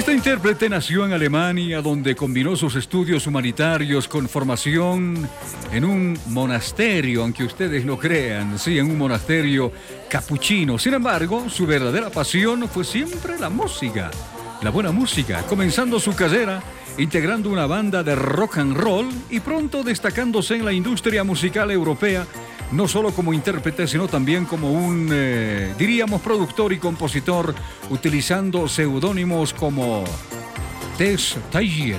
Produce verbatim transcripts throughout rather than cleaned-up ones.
Esta intérprete nació en Alemania, donde combinó sus estudios humanitarios con formación en un monasterio, aunque ustedes no crean, sí, en un monasterio capuchino. Sin embargo, su verdadera pasión fue siempre la música, la buena música, comenzando su carrera integrando una banda de rock and roll y pronto destacándose en la industria musical europea, no solo como intérprete, sino también como un, eh, diríamos, productor y compositor, utilizando seudónimos como Tess Tiger.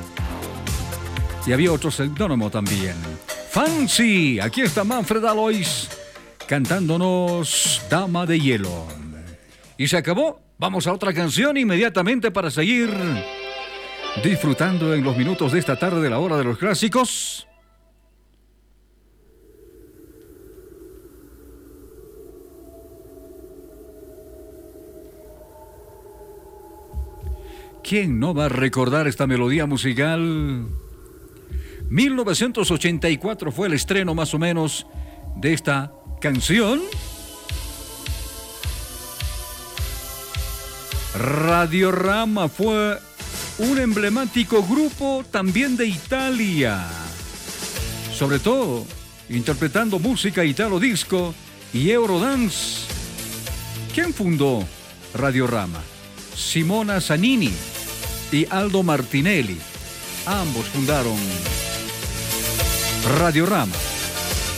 Y había otro seudónimo también. Fancy, aquí está Manfred Alois cantándonos Dama de Hielo. Y se acabó. Vamos a otra canción inmediatamente para seguir disfrutando en los minutos de esta tarde de la hora de los clásicos. ¿Quién no va a recordar esta melodía musical? mil novecientos ochenta y cuatro fue el estreno más o menos de esta canción. Radiorama fue un emblemático grupo también de Italia, sobre todo interpretando música italo disco y Eurodance. ¿Quién fundó Radiorama? Simona Zanini y Aldo Martinelli. Ambos fundaron Radiorama.